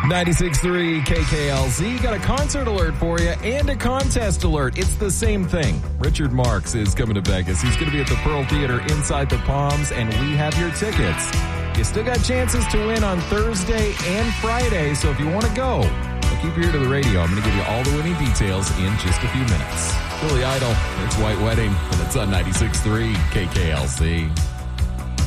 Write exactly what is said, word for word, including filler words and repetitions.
ninety-six point three K K L Z. Got a concert alert for you and a contest alert. It's the same thing. Richard Marx is coming to Vegas. He's going to be at the Pearl Theater inside the Palms, and we have your tickets. You still got chances to win on Thursday and Friday, so if you want to go, well, keep your ear to the radio. I'm going to give you all the winning details in just a few minutes. Billy Idol, it's White Wedding, and it's on ninety-six point three K K L Z.